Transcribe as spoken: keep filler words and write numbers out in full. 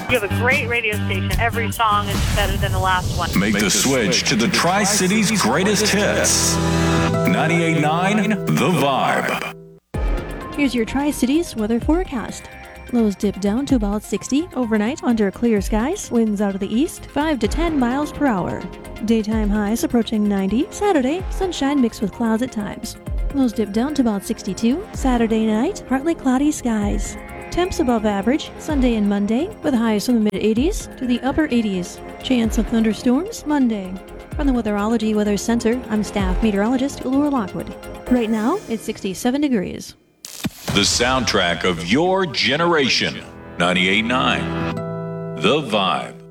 You have a great radio station. Every song is better than the last one. Make the switch to the Tri-Cities greatest hits. ninety-eight point nine The Vibe. Here's your Tri-Cities weather forecast. Lows dip down to about sixty overnight under clear skies. Winds out of the east, five to ten miles per hour. Daytime highs approaching ninety. Saturday, sunshine mixed with clouds at times. Lows dip down to about sixty-two. Saturday night, partly cloudy skies. Temps above average Sunday and Monday, with highs from the mid-eighties to the upper eighties. Chance of thunderstorms Monday. From the Weatherology Weather Center, I'm staff meteorologist Laura Lockwood. Right now, it's sixty-seven degrees. The soundtrack of your generation. ninety-eight point nine The Vibe.